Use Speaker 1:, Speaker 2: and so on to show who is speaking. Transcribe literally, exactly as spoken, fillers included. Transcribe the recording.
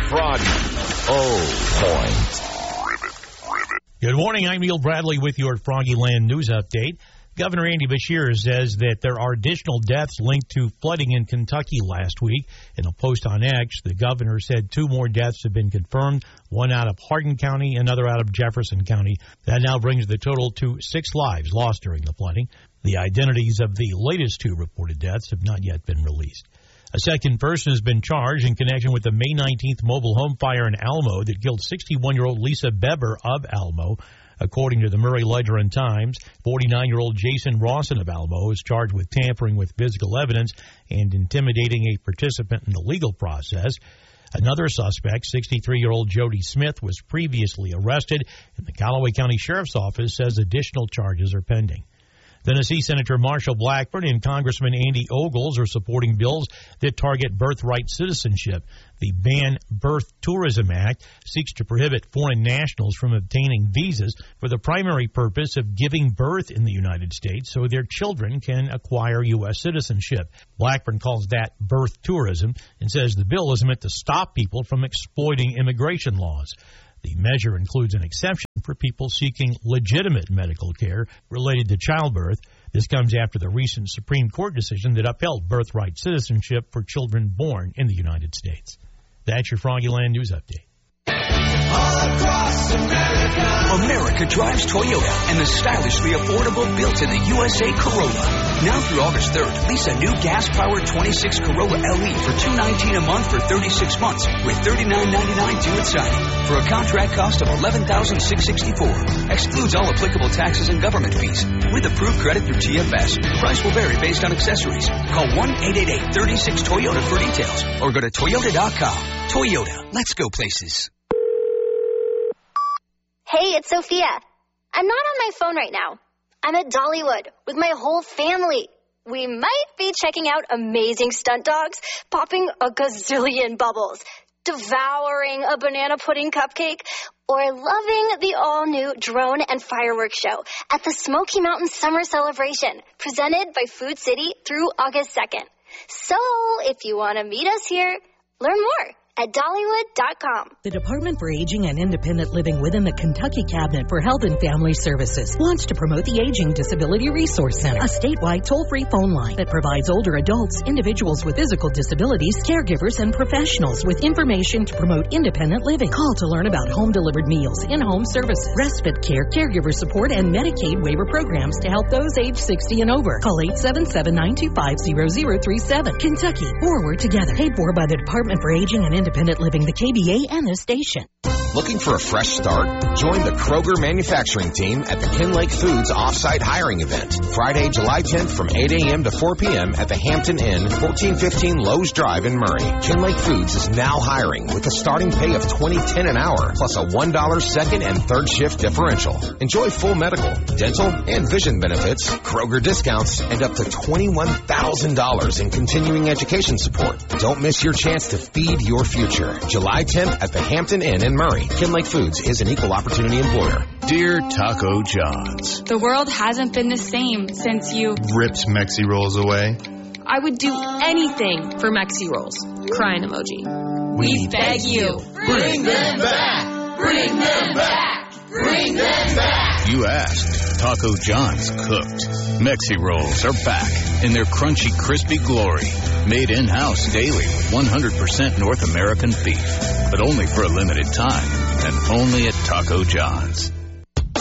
Speaker 1: Froggy. Oh, point. Ribbit, ribbit.
Speaker 2: Good morning. I'm Neil Bradley with your Froggy Land News Update. Governor Andy Beshear says that there are additional deaths linked to flooding in Kentucky last week. In a post on X, the governor said two more deaths have been confirmed, one out of Hardin County, another out of Jefferson County. That now brings the total to six lives lost during the flooding. The identities of the latest two reported deaths have not yet been released. A second person has been charged in connection with the May nineteenth mobile home fire in Almo that killed sixty-one-year-old Lisa Beber of Almo. According to the Murray Ledger and Times, forty-nine-year-old Jason Rawson of Almo is charged with tampering with physical evidence and intimidating a participant in the legal process. Another suspect, sixty-three-year-old Jody Smith, was previously arrested, and the Callaway County Sheriff's Office says additional charges are pending. Tennessee Senator Marshall Blackburn and Congressman Andy Ogles are supporting bills that target birthright citizenship. The Ban Birth Tourism Act seeks to prohibit foreign nationals from obtaining visas for the primary purpose of giving birth in the United States so their children can acquire U S citizenship. Blackburn calls that birth tourism and says the bill is meant to stop people from exploiting immigration laws. The measure includes an exception for people seeking legitimate medical care related to childbirth. This comes after the recent Supreme Court decision that upheld birthright citizenship for children born in the United States. That's your Froggy Land News Update.
Speaker 3: All across America.
Speaker 4: America drives Toyota and the stylishly affordable built-in the U S A Corolla. Now through August third, lease a new gas-powered twenty-six Corolla L E for two hundred nineteen dollars a month for thirty-six months with thirty-nine ninety-nine due at signing for a contract cost of eleven thousand six hundred sixty-four dollars. Excludes all applicable taxes and government fees. With approved credit through T F S. Price will vary based on accessories. Call one eight eight eight, three six, Toyota for details or go to Toyota dot com. Toyota, let's go places.
Speaker 5: Hey, it's Sophia. I'm not on my phone right now. I'm at Dollywood with my whole family. We might be checking out amazing stunt dogs, popping a gazillion bubbles, devouring a banana pudding cupcake, or loving the all-new drone and fireworks show at the Smoky Mountain Summer Celebration, presented by Food City through August second. So, if you want to meet us here, learn more at Dollywood dot com.
Speaker 6: The Department for Aging and Independent Living within the Kentucky Cabinet for Health and Family Services wants to promote the Aging Disability Resource Center, a statewide toll-free phone line that provides older adults, individuals with physical disabilities, caregivers, and professionals with information to promote independent living. Call to learn about home-delivered meals, in-home services, respite care, caregiver support, and Medicaid waiver programs to help those age sixty and over. Call eight seven seven, nine two five, zero zero three seven. Kentucky, forward together. Paid for by the Department for Aging and Independent Living, the K B A, and the station.
Speaker 1: Looking for a fresh start? Join the Kroger manufacturing team at the Kinlake Foods off-site hiring event. Friday, July tenth from eight a.m. to four p.m. at the Hampton Inn, fourteen fifteen Lowe's Drive in Murray. Kinlake Foods is now hiring with a starting pay of twenty ten an hour plus a one dollar second and third shift differential. Enjoy full medical, dental, and vision benefits, Kroger discounts, and up to twenty-one thousand dollars in continuing education support. Don't miss your chance to feed your future. July tenth at the Hampton Inn in Murray. Kinlake Foods is an equal opportunity employer.
Speaker 7: Dear Taco John's,
Speaker 8: the world hasn't been the same since you
Speaker 7: ripped Mexi Rolls away.
Speaker 8: I would do anything for Mexi Rolls. Crying emoji. We, we beg you.
Speaker 3: Bring them back. Bring them back. Bring them back.
Speaker 7: You asked. Taco John's cooked. Mexi Rolls are back in their crunchy, crispy glory. Made in-house daily with one hundred percent North American beef. But only for a limited time, and only at Taco John's.